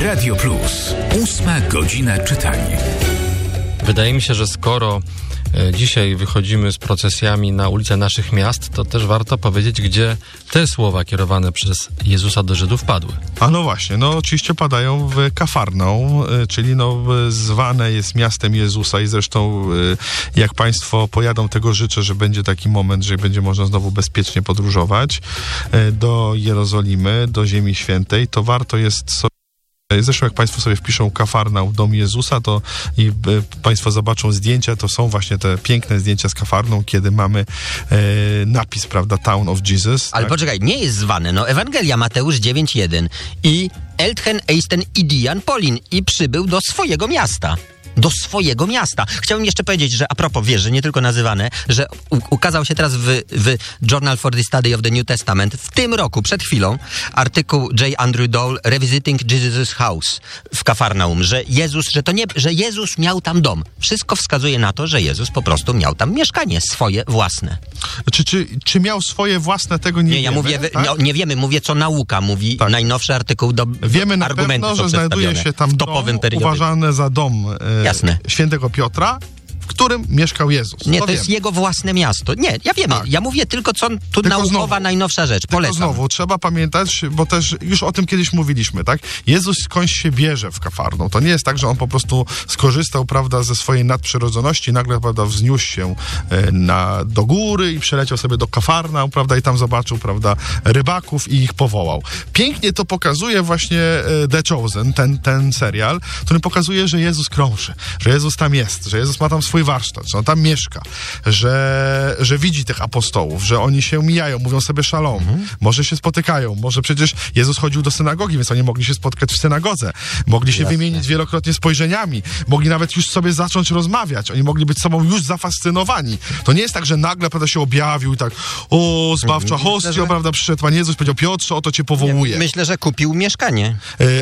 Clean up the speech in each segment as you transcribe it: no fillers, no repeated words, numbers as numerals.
Radio Plus. 8 godzina czytania. Wydaje mi się, że skoro dzisiaj wychodzimy z procesjami na ulice naszych miast, to też warto powiedzieć, gdzie te słowa kierowane przez Jezusa do Żydów padły. A no właśnie, oczywiście padają w Kafarnaum, czyli zwane jest miastem Jezusa i zresztą jak Państwo pojadą, tego życzę, że będzie taki moment, że będzie można znowu bezpiecznie podróżować do Jerozolimy, do Ziemi Świętej, to warto jest sobie. Zresztą jak Państwo sobie wpiszą Kafarnaum, dom Jezusa, to i Państwo zobaczą zdjęcia, to są właśnie te piękne zdjęcia z Kafarnaum, kiedy mamy napis, prawda, Town of Jesus. Ale tak? Poczekaj, nie jest zwane, Ewangelia Mateusz 9:1 i Eltchen Eisten Idian Polin i przybył do swojego miasta. Do swojego miasta. Chciałbym jeszcze powiedzieć, że a propos, wiesz, że nie tylko nazywane, że ukazał się teraz w Journal for the Study of the New Testament w tym roku, przed chwilą, artykuł J. Andrew Dole Revisiting Jesus' House w Kafarnaum, że Jezus miał tam dom. Wszystko wskazuje na to, że Jezus po prostu miał tam mieszkanie swoje własne. Czy miał swoje własne, tego nie wiemy. Ja mówię, tak? nie wiemy, mówię co nauka mówi, tak. Najnowszy artykuł wiemy na argumenty pewno, że znajduje się tam topowym dom uważany za dom Świętego Piotra, w którym mieszkał Jezus. Nie, to jest jego własne miasto. Nie, ja wiem, ja mówię tylko co tu naukowa, najnowsza rzecz. Polecam. Znowu, trzeba pamiętać, bo też już o tym kiedyś mówiliśmy, tak? Jezus skądś się bierze w Kafarnaum. To nie jest tak, że on po prostu skorzystał, prawda, ze swojej nadprzyrodzoności, nagle, prawda, wzniósł się do góry i przeleciał sobie do Kafarnaum, prawda, i tam zobaczył, prawda, rybaków i ich powołał. Pięknie to pokazuje właśnie The Chosen, ten serial, który pokazuje, że Jezus krąży, że Jezus tam jest, że Jezus ma tam swój warsztat, że on tam mieszka, że widzi tych apostołów, że oni się mijają, mówią sobie szalom, może się spotykają, może przecież Jezus chodził do synagogi, więc oni mogli się spotkać w synagodze, mogli się wymienić wielokrotnie spojrzeniami, mogli nawet już sobie zacząć rozmawiać, oni mogli być sobą już zafascynowani. To nie jest tak, że nagle, prawda, się objawił i tak, zbawcza hostia, prawda, przyszedł Pan Jezus, powiedział, Piotrze, oto cię powołuje. Myślę, że kupił mieszkanie.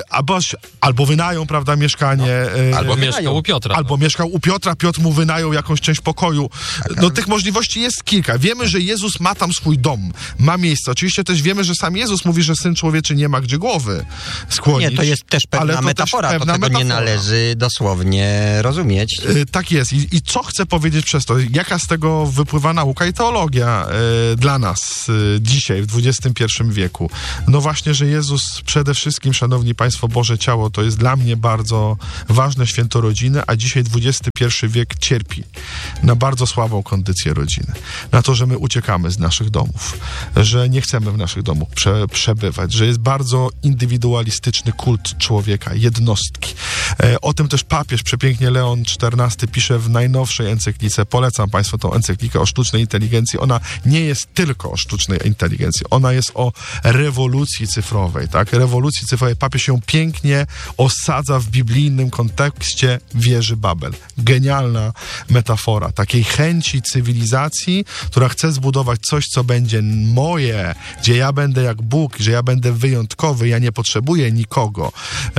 Albo wynają, prawda, mieszkanie. Albo mieszkał u Piotra. Albo mieszkał u Piotra, Piotr mu wynajął jakąś część pokoju. Tych możliwości jest kilka. Wiemy, że Jezus ma tam swój dom, ma miejsce. Oczywiście też wiemy, że sam Jezus mówi, że Syn Człowieczy nie ma gdzie głowy skłonić. Nie, to jest też pewna metafora. To tego nie należy dosłownie rozumieć. Tak jest. I co chcę powiedzieć przez to? Jaka z tego wypływa nauka i teologia dla nas dzisiaj, w XXI wieku? No właśnie, że Jezus przede wszystkim, szanowni Państwo, Boże ciało, to jest dla mnie bardzo ważne święto rodziny, a dzisiaj XXI wiek cierpi na bardzo słabą kondycję rodziny. Na to, że my uciekamy z naszych domów, że nie chcemy w naszych domach przebywać, że jest bardzo indywidualistyczny kult człowieka, jednostki. O tym też papież przepięknie Leon XIV pisze w najnowszej encyklice. Polecam Państwu tą encyklikę o sztucznej inteligencji. Ona nie jest tylko o sztucznej inteligencji. Ona jest o rewolucji cyfrowej, tak? Rewolucji cyfrowej. Papież się pięknie osadza w biblijnym kontekście wieży Babel. Genialna metafora takiej chęci cywilizacji, która chce zbudować coś, co będzie moje, gdzie ja będę jak Bóg, że ja będę wyjątkowy, ja nie potrzebuję nikogo.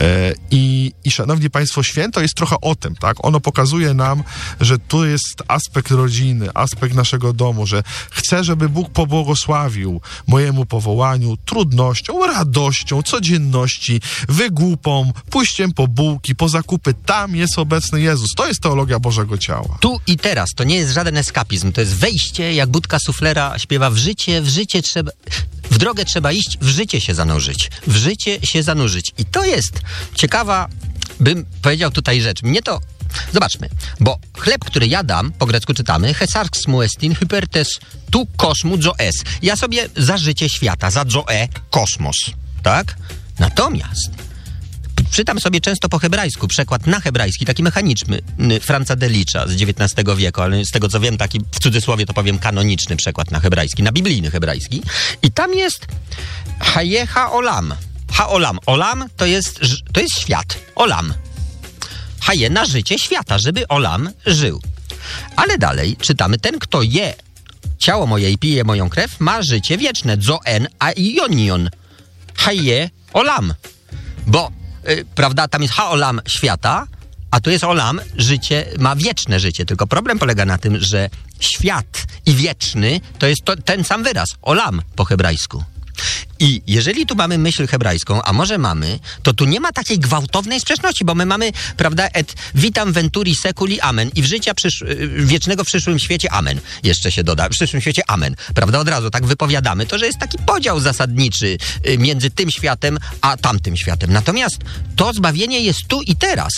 I szanowni Państwo, święto jest trochę o tym, tak? Ono pokazuje nam, że tu jest aspekt rodziny, aspekt naszego domu, że chcę, żeby Bóg pobłogosławił mojemu powołaniu trudnością, radością, codzienności, wygłupą, pójściem po bułki, po zakupy. Tam jest obecny Jezus. To jest teologia Bożego ciała. Tu i teraz. To nie jest żaden eskapizm. To jest wejście, jak Budka Suflera śpiewa, w życie trzeba... W drogę trzeba iść, w życie się zanurzyć. W życie się zanurzyć. I to jest ciekawa, bym powiedział tutaj rzecz. Mnie to... Zobaczmy, bo chleb, który ja dam, po grecku czytamy, hesarx muestin hypertes tu kosmu zoes. Ja sobie za życie świata, za zoe, kosmos, tak? Natomiast czytam sobie często po hebrajsku, przekład na hebrajski, taki mechaniczny, Franza Delicza z XIX wieku, ale z tego co wiem, taki w cudzysłowie to powiem kanoniczny przekład na hebrajski, na biblijny hebrajski. I tam jest hajecha olam. Ha-olam. Olam to jest świat. Olam. Haje na życie świata, żeby olam żył. Ale dalej czytamy, ten kto je ciało moje i pije moją krew, ma życie wieczne. Zoen a ionion. Haje olam. Bo prawda, tam jest ha-olam świata, a tu jest olam, życie, ma wieczne życie. Tylko problem polega na tym, że świat i wieczny to jest ten sam wyraz, olam po hebrajsku. I jeżeli tu mamy myśl hebrajską, a może mamy, to tu nie ma takiej gwałtownej sprzeczności, bo my mamy, prawda, et vitam venturi seculi amen i w życia wiecznego w przyszłym świecie amen. Jeszcze się doda, w przyszłym świecie amen. Prawda, od razu tak wypowiadamy to, że jest taki podział zasadniczy między tym światem a tamtym światem. Natomiast to zbawienie jest tu i teraz.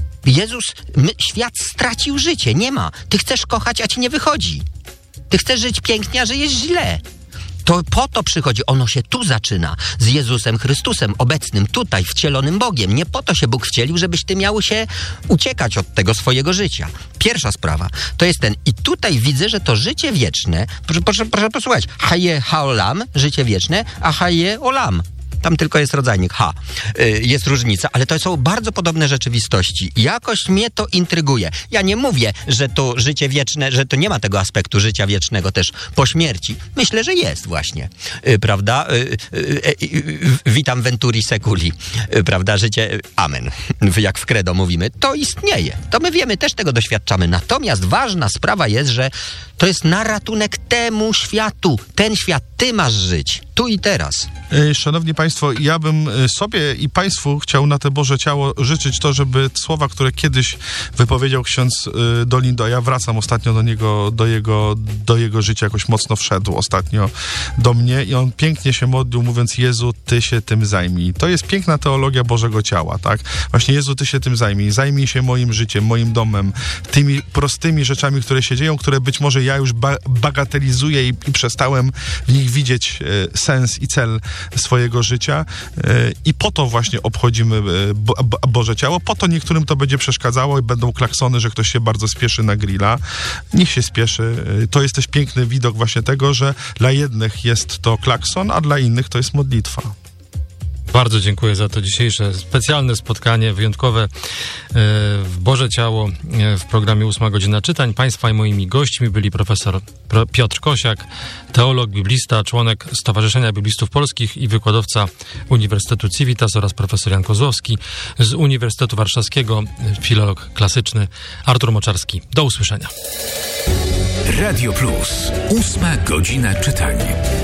Świat stracił życie, nie ma. Ty chcesz kochać, a ci nie wychodzi. Ty chcesz żyć pięknie, a żyjesz źle. To po to przychodzi, ono się tu zaczyna, z Jezusem Chrystusem, obecnym tutaj, wcielonym Bogiem. Nie po to się Bóg wcielił, żebyś ty miał się uciekać od tego swojego życia. Pierwsza sprawa, to jest i tutaj widzę, że to życie wieczne, proszę posłuchać, haje haolam, życie wieczne, a haje olam. Tam tylko jest rodzajnik H. Jest różnica, ale to są bardzo podobne rzeczywistości. Jakoś mnie to intryguje. Ja nie mówię, że to życie wieczne, że to nie ma tego aspektu życia wiecznego też po śmierci. Myślę, że jest właśnie. Prawda? Vitam venturi seculi. Prawda? Życie, amen. Jak w credo mówimy. To istnieje. To my wiemy, też tego doświadczamy. Natomiast ważna sprawa jest, że to jest na ratunek temu światu. Ten świat ty masz żyć. Tu i teraz. Szanowni Państwo, ja bym sobie i Państwu chciał na te Boże Ciało życzyć to, żeby słowa, które kiedyś wypowiedział ksiądz Dolindo, a ja wracam ostatnio do niego, do jego życia, jakoś mocno wszedł ostatnio do mnie i on pięknie się modlił, mówiąc: Jezu, Ty się tym zajmij. To jest piękna teologia Bożego Ciała, tak? Właśnie Jezu, Ty się tym zajmij się moim życiem, moim domem, tymi prostymi rzeczami, które się dzieją, które być może ja już bagatelizuję i przestałem w nich widzieć sens i cel swojego życia i po to właśnie obchodzimy Boże Ciało, po to niektórym to będzie przeszkadzało i będą klaksony, że ktoś się bardzo spieszy na grilla. Niech się spieszy. To jest też piękny widok właśnie tego, że dla jednych jest to klakson, a dla innych to jest modlitwa. Bardzo dziękuję za to dzisiejsze specjalne spotkanie, wyjątkowe w Boże Ciało w programie 8 godzina czytań. Państwa i moimi gośćmi byli profesor Piotr Kosiak, teolog, biblista, członek Stowarzyszenia Biblistów Polskich i wykładowca Uniwersytetu Civitas oraz profesor Jan Kozłowski z Uniwersytetu Warszawskiego, filolog klasyczny Artur Moczarski. Do usłyszenia. Radio Plus. 8 godzina czytań.